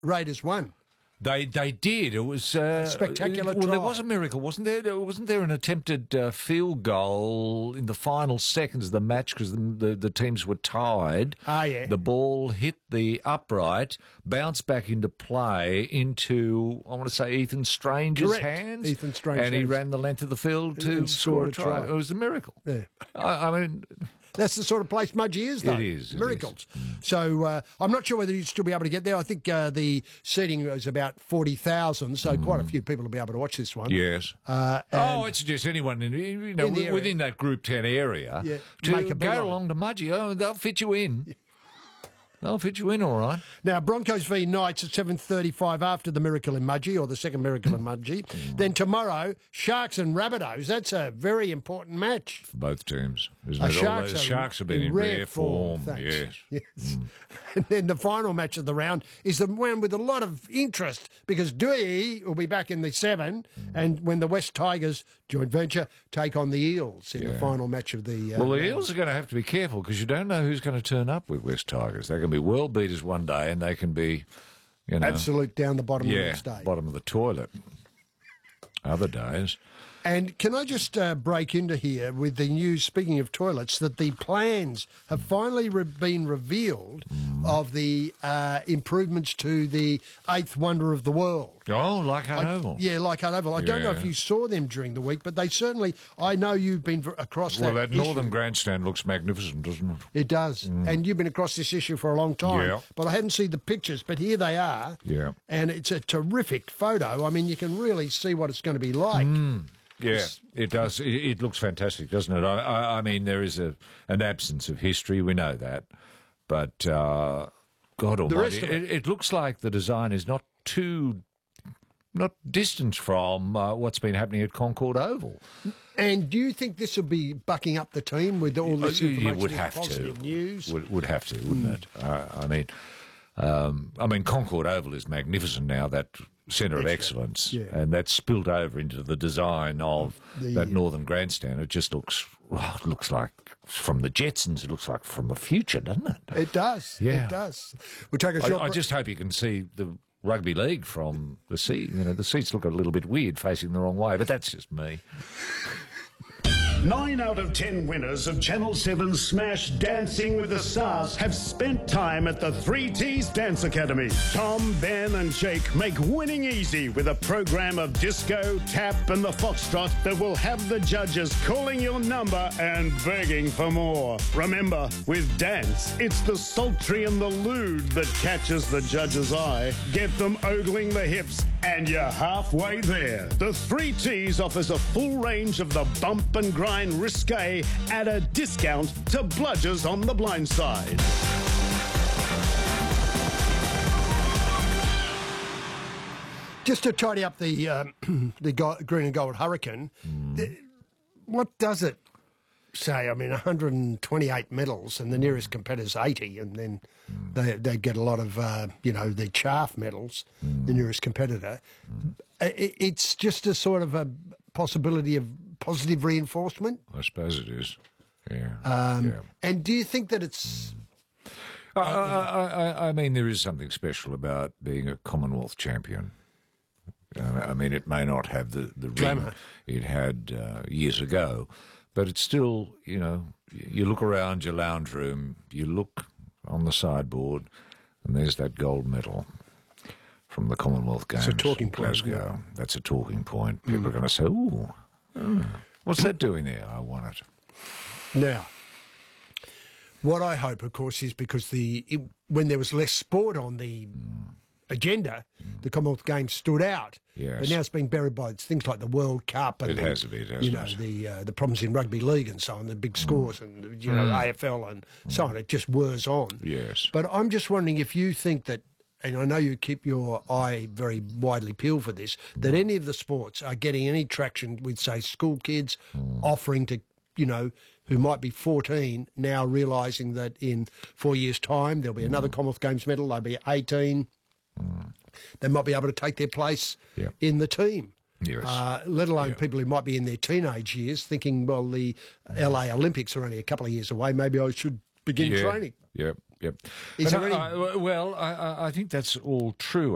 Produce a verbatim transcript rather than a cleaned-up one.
Raiders won. They they did. It was uh, spectacular. Well, try. there was a miracle, wasn't there? There- Wasn't there an attempted uh, field goal in the final seconds of the match because the, the the teams were tied? Ah, yeah. The ball hit the upright, bounced back into play into I want to say Ethan Strange's Correct. hands. Ethan Strange and he hands. ran the length of the field to And score scored a a try. try. It was a miracle. Yeah. I, I mean. That's the sort of place Mudgee is, though. It is, it Miracles. So uh, I'm not sure whether you'd still be able to get there. I think uh, the seating was about forty thousand, so Mm. quite a few people will be able to watch this one. Yes. Uh, oh, I'd suggest anyone in, you know, In the area. within that Group ten area Yeah, to make a bet go on it. along to Mudgee. Oh, they'll fit you in. They'll fit you in all right. Now, Broncos v Knights at seven thirty-five after the Miracle in Mudgee, or the second Miracle in Mudgee. Then tomorrow, Sharks and Rabbitohs. That's a very important match. For both teams, isn't Uh, it? Sharks, Although are Sharks have been in rare form. thanks. Yes. Yes. And then the final match of the round is the one with a lot of interest because Dewey will be back in the seven, and when the West Tigers joint venture take on the Eels in the Yeah. final match of the. Uh, Well, the round. Eels are going to have to be careful because you don't know who's going to turn up with West Tigers. They can be world beaters one day, and they can be, you know, Absolute down the bottom yeah, of the state. bottom of the toilet. Other days. And can I just uh, break into here with the news, speaking of toilets, that the plans have finally re- been revealed of the uh, improvements to the eighth wonder of the world. Oh, like I- Oval. Yeah, like Oval. I don't know Yeah. if you saw them during the week, but they certainly, I know you've been v- across Well, that that northern issue. grandstand looks magnificent, doesn't it? It does. And you've been across this issue for a long time. Yeah. But I hadn't seen the pictures, but here they are. Yeah. And it's a terrific photo. I mean, you can really see what it's going to be like. Yeah, it does. It, it looks fantastic, doesn't it? I, I, I mean, there is a an absence of history. We know that, but uh, God rest Almighty, of it, it- it looks like the design is not too, not distant from uh, what's been happening at Concord Oval. And do you think this will be bucking up the team with all this Uh, information? you would this have positive to. news? Would, would have to, wouldn't it? Uh, I mean, um, I mean, Concord Oval is magnificent now. That centre of excellence, yeah. and that's spilled over into the design of The- that northern grandstand. It just looks, well, it looks like from the Jetsons. It looks like from the future, doesn't it? It does. Yeah. It does. We'll take a I, short I break. just hope you can see the rugby league from the seat. You know, the seats look a little bit weird facing the wrong way, but that's just me. Nine out of ten winners of Channel seven's Smash Dancing with the Stars have spent time at the Three T's Dance Academy. Tom, Ben and Jake make winning easy with a program of disco, tap and the foxtrot that will have the judges calling your number and begging for more. Remember, with dance, it's the sultry and the lewd that catches the judge's eye. Get them ogling the hips and you're halfway there. The Three T's offers a full range of the bump and grind risque at a discount to bludgers on the blind side. Just to tidy up the um, the go- green and gold hurricane, th- what does it say? I mean, one hundred twenty-eight medals, and the nearest competitor's eighty, and then they they get a lot of uh, you know the chaff medals. The nearest competitor. I- I- it's just a sort of a possibility of positive reinforcement. I suppose it is. Yeah. Um, yeah. And do you think that it's I, I, I, I mean, there is something special about being a Commonwealth champion. Uh, I mean, it may not have the, the ring Glamour. it had uh, years ago, but it's still, you know, you look around your lounge room, you look on the sideboard, and there's that gold medal from the Commonwealth Games. a talking in point, Glasgow. That's a talking point. People are going to say, ooh, oh, what's that doing there? I want it. now? What I hope, of course, is because the it, when there was less sport on the agenda, the Commonwealth Games stood out. Yes. But now it's been buried by things like the World Cup and It the, has a bit, hasn't you know it? the uh, the problems in rugby league and so on, the big scores and you know A F L and so on. It just whirs on. Yes. But I'm just wondering if you think that, and I know you keep your eye very widely peeled for this, that any of the sports are getting any traction with, say, school kids offering to, you know, who might be fourteen now realising that in four years' time there'll be another Commonwealth Games medal, they'll be eighteen. They might be able to take their place Yeah. in the team. Yes. Uh, let alone people who might be in their teenage years thinking, well, the L A Olympics are only a couple of years away, maybe I should begin Yeah. training. Yep, yep. Is But there I- any- I- well, I, I- I think that's all true.